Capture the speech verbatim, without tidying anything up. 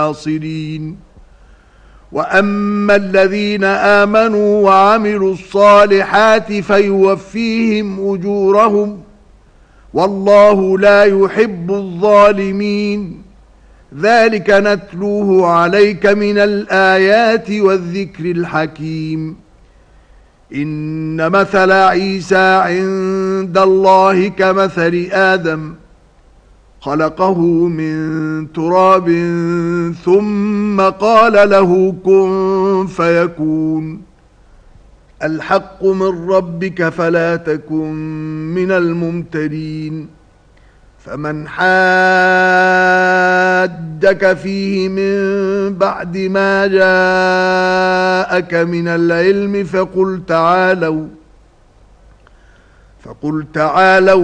الناصرين. وأما الذين آمنوا وعملوا الصالحات فيوفيهم أجورهم والله لا يحب الظالمين. ذلك نتلوه عليك من الآيات والذكر الحكيم. إن مثل عيسى عند الله كمثل آدم خلقه من تراب ثم قال له كن فيكون. الحق من ربك فلا تكن من الممترين. فمن حادك فيه من بعد ما جاءك من العلم فقل تعالوا فقل تعالوا